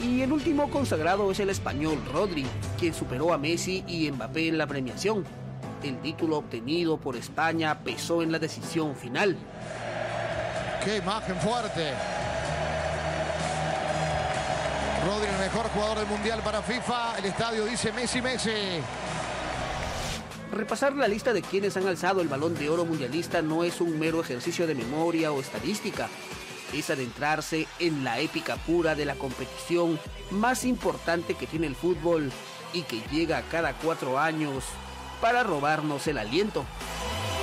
Y el último consagrado es el español Rodri, quien superó a Messi y Mbappé en la premiación. El título obtenido por España pesó en la decisión final. ¡Qué imagen fuerte! Rodri, el mejor jugador del Mundial para FIFA. El estadio dice Messi, Messi. Repasar la lista de quienes han alzado el Balón de Oro mundialista no es un mero ejercicio de memoria o estadística. Es adentrarse en la épica pura de la competición más importante que tiene el fútbol y que llega cada 4 años para robarnos el aliento.